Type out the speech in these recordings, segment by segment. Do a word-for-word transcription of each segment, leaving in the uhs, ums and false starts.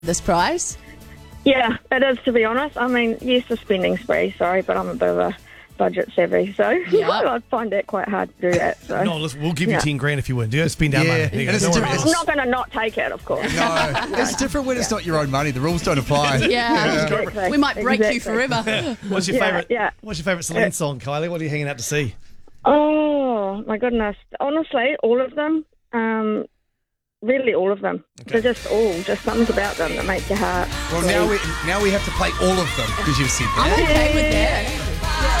this prize? Yeah, it is, to be honest. I mean, yes, a spending spree, sorry, but I'm a bit of a budget savvy, so Yep. I find that quite hard to do that. So. No, listen, we'll give you Yeah. ten grand if you win. Do you spend our Yeah, money? There you go. and it's Don't worry different- about I'm not going to not take it, of course. No, it's different when it's not your own money. The rules don't apply. Yeah. Exactly. We might break Exactly. you forever. it. What's your Yeah, favourite? yeah. What's your favourite Celine song, Kylie? What are you hanging out to see? Oh, my goodness. Honestly, all of them. Um, really, all of them. They're just all, just something about them that make your heart. Well, now we now we have to play all of them because you've said I'm that. okay with that.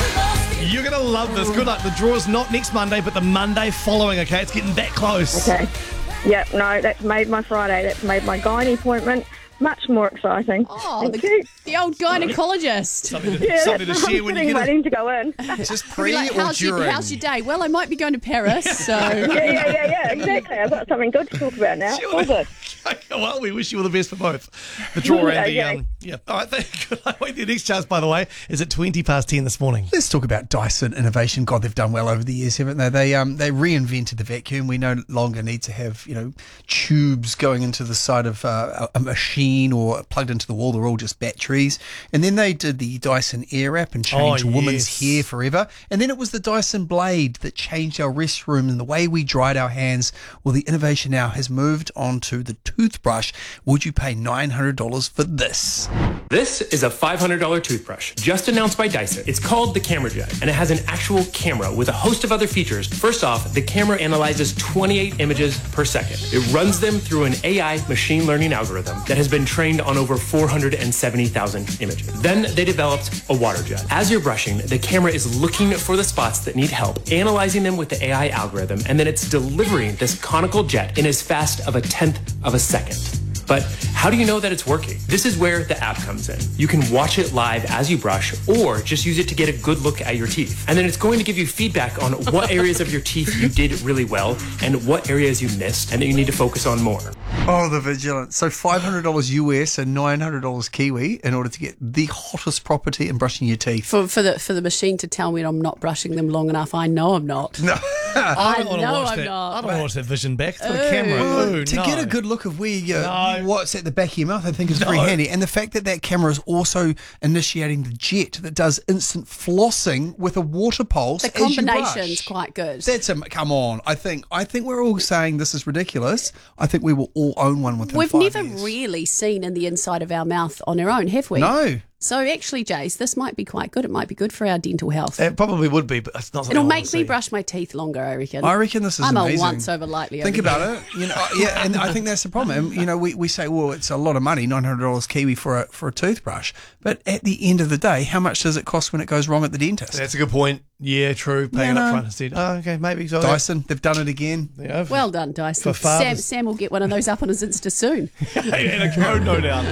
You're going to love this. Good luck. The draw's not next Monday, but the Monday following, okay? It's getting that close. Okay. Yep, no, that's made my Friday. That's made my gynae appointment much more exciting. Oh, Thank the, you. the old gynecologist. Something to, Yeah, something to that's, share I'm when you sitting get it. waiting to go in. Just Be pre like, or how's your, during? how's your day? Well, I might be going to Paris, so... yeah, yeah, yeah, yeah, exactly. I've got something good to talk about now. All good. Well, we wish you all the best for both. The draw and the... Okay. Um, yeah. All right, thank you. Wait, the next chance, by the way, is at twenty past ten this morning. Let's talk about Dyson innovation. God, they've done well over the years, haven't they? They um they reinvented the vacuum. We no longer need to have, you know, tubes going into the side of uh, a a machine or plugged into the wall. They're all just batteries. And then they did the Dyson Airwrap and changed Oh, women's yes. hair forever. And then it was the Dyson Blade that changed our restroom and the way we dried our hands. Well, the innovation now has moved on to the toothbrush. Would you pay nine hundred dollars for this? This is a five hundred dollars toothbrush, just announced by Dyson. It's called the Camera Jet, and it has an actual camera with a host of other features. First off, the camera analyzes twenty-eight images per second. It runs them through an A I machine learning algorithm that has been trained on over four hundred seventy thousand images. Then they developed a water jet. As you're brushing, the camera is looking for the spots that need help, analyzing them with the A I algorithm, and then it's delivering this conical jet in as fast of a tenth of a second. But how do you know that it's working? This is where the app comes in. You can watch it live as you brush or just use it to get a good look at your teeth. And then it's going to give you feedback on what areas of your teeth you did really well and what areas you missed and that you need to focus on more. Oh, the vigilance. So five hundred dollars U S and nine hundred dollars Kiwi in order to get the hottest property in brushing your teeth. For, for the for the machine to tell me I'm not brushing them long enough, I know I'm not. No. I don't wanna know watch I'm that. not. I don't want to watch that vision back. It's got a Ooh. camera. Ooh, to no. get a good look of where you, No. what's at the back of your mouth, I think is very No. handy. And the fact that that camera is also initiating the jet that does instant flossing with a water pulse. The as you combination's brush. quite good. That's a come on. I think I think we're all saying this is ridiculous. I think we will all own one within We've five never years. really seen in the inside of our mouth on our own, have we? No. So actually, Jace, this might be quite good. It might be good for our dental health. It probably would be, but it's not something It'll I make want me to see. brush my teeth longer, I reckon. I reckon this is I'm amazing. a once over lightly. Think over about here. it, you know. Yeah, and I think that's the problem. And, you know, we, we say, well, it's a lot of money, nine hundred dollars Kiwi for a for a toothbrush. But at the end of the day, how much does it cost when it goes wrong at the dentist? That's a good point. Yeah, true. Paying You up know. front instead. Oh, okay, maybe. So Dyson, they've done it again. Yeah, Well done, Dyson. For fathers. Sam, Sam will get one of those up on his Insta soon. and a code no doubt.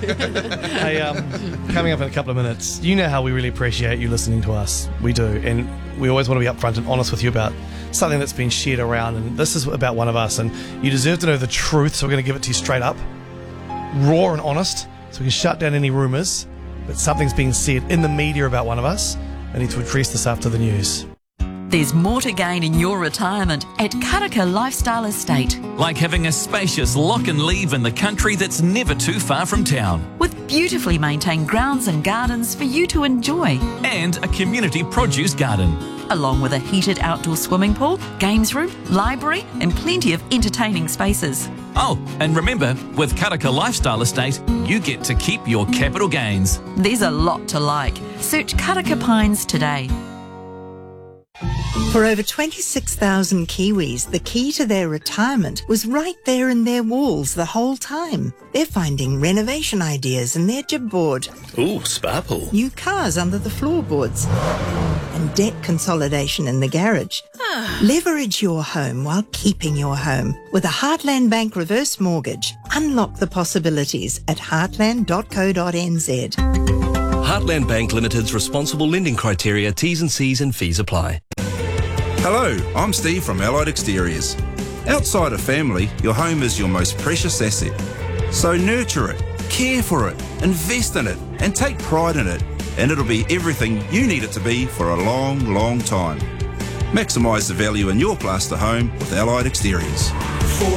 Hey, um, coming up in a couple of minutes, you know how we really appreciate you listening to us. We do. And we always want to be upfront and honest with you about something that's been shared around. And this is about one of us. And you deserve to know the truth, so we're going to give it to you straight up. Raw and honest, so we can shut down any rumours. But something's being said in the media about one of us. I need to address this after the news. There's more to gain in your retirement at Karaka Lifestyle Estate. Like having a spacious lock and leave in the country that's never too far from town. With beautifully maintained grounds and gardens for you to enjoy. And a community produce garden. Along with a heated outdoor swimming pool, games room, library and plenty of entertaining spaces. Oh, and remember, with Karaka Lifestyle Estate, you get to keep your capital gains. There's a lot to like. Search Karaka Pines today. For over twenty-six thousand Kiwis, the key to their retirement was right there in their walls the whole time. They're finding renovation ideas in their jibboard, Ooh, sparkle. new cars under the floorboards, and debt consolidation in the garage. Leverage your home while keeping your home. With a Heartland Bank reverse mortgage, unlock the possibilities at heartland dot co dot n z. Heartland Bank Limited's responsible lending criteria, T's and C's and fees apply. Hello, I'm Steve from Allied Exteriors. Outside of family, your home is your most precious asset. So nurture it, care for it, invest in it, and take pride in it, and it'll be everything you need it to be for a long, long time. Maximise the value in your plaster home with Allied Exteriors.